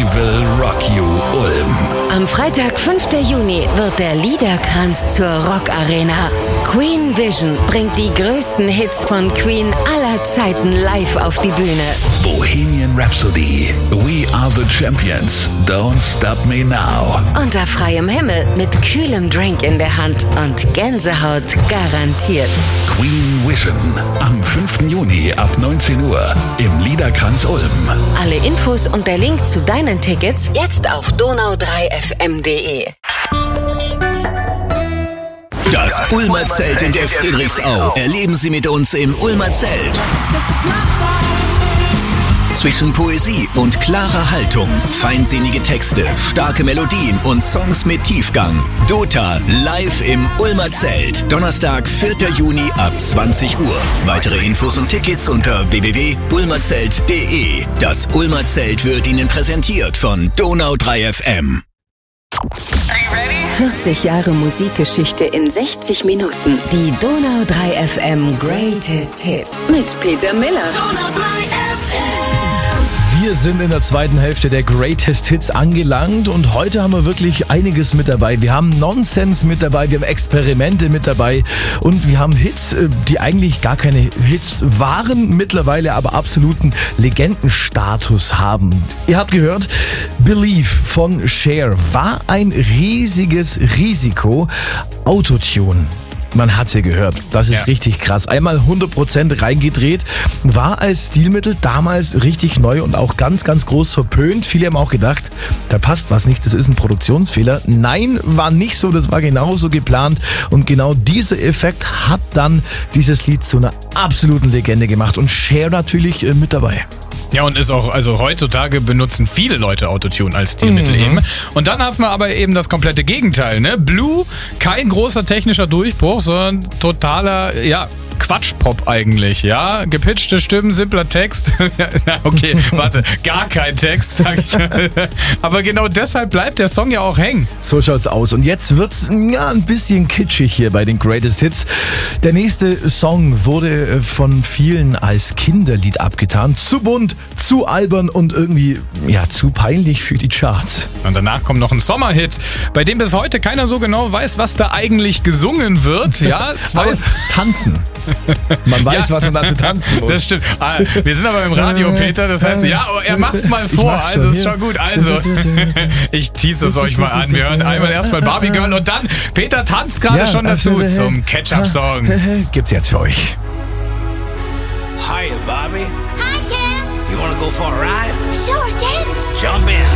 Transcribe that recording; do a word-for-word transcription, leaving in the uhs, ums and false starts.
will rock you Ulm. Am Freitag, fünften Juni, wird der Liederkranz zur Rock-Arena. Queen Vision bringt die größten Hits von Queen aller Zeiten live auf die Bühne. Bohemian Rhapsody, We Are the Champions, Don't Stop Me Now. Unter freiem Himmel mit kühlem Drink in der Hand und Gänsehaut garantiert. Queen Vision am fünften Juni ab neunzehn Uhr im Liederkranz Ulm. Alle Infos und der Link zu deinen Tickets jetzt auf donau drei f m punkt d e. Das Ulmer Zelt in der Friedrichsau. Erleben Sie mit uns im Ulmer Zelt. Zwischen Poesie und klarer Haltung, feinsinnige Texte, starke Melodien und Songs mit Tiefgang. Dota live im Ulmer Zelt. Donnerstag, vierten Juni ab zwanzig Uhr. Weitere Infos und Tickets unter w w w punkt ulmerzelt punkt d e. Das Ulmer Zelt wird Ihnen präsentiert von Donau drei F M. vierzig Jahre Musikgeschichte in sechzig Minuten. Die Donau drei F M Greatest Hits mit Peter Miller. Donau drei F M. Wir sind in der zweiten Hälfte der Greatest Hits angelangt und heute haben wir wirklich einiges mit dabei. Wir haben Nonsens mit dabei, wir haben Experimente mit dabei und wir haben Hits, die eigentlich gar keine Hits waren, mittlerweile aber absoluten Legendenstatus haben. Ihr habt gehört, Believe von Cher war ein riesiges Risiko. Autotune. Man hat's ja gehört. Das ist ja richtig krass. Einmal hundert Prozent reingedreht, war als Stilmittel damals richtig neu und auch ganz, ganz groß verpönt. Viele haben auch gedacht, da passt was nicht, das ist ein Produktionsfehler. Nein, war nicht so, das war genauso geplant und genau dieser Effekt hat dann dieses Lied zu einer absoluten Legende gemacht und Cher natürlich äh, mit dabei. Ja, und ist auch, also heutzutage benutzen viele Leute Autotune als Stilmittel mhm. eben. Und dann hat man aber eben das komplette Gegenteil, ne? Blue, kein großer technischer Durchbruch, sondern totaler, ja, Quatschpop eigentlich, ja? Gepitchte Stimmen, simpler Text. Na, okay, warte, gar kein Text, sag ich. Aber genau deshalb bleibt der Song ja auch hängen. So schaut's aus. Und jetzt wird's ja ein bisschen kitschig hier bei den Greatest Hits. Der nächste Song wurde von vielen als Kinderlied abgetan. Zu bunt, zu albern und irgendwie ja zu peinlich für die Charts. Und danach kommt noch ein Sommerhit, bei dem bis heute keiner so genau weiß, was da eigentlich gesungen wird. Ja, zwei tanzen. Man weiß, ja, was man da zu tanzen muss. Das stimmt. Wir sind aber im Radio, Peter. Das heißt, ja, er macht's mal vor. Also ist schon gut. Also, ich tease es euch mal an. Wir hören einmal erstmal Barbie Girl und dann Peter tanzt gerade ja, schon dazu also, zum Ketchup-Song. Gibt's jetzt für euch. Hi, Barbie. Hi, Ken. You wanna go for a ride? Sure, Ken. Jump in.